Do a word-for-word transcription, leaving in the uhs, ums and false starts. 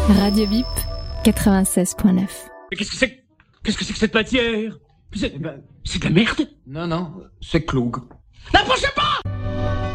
Radio Bip, quatre-vingt-seize point neuf. Mais qu'est-ce que c'est que... Qu'est-ce que c'est que cette matière? C'est Eh ben, c'est de la merde. non, non, c'est Cloug. N'approchez pas!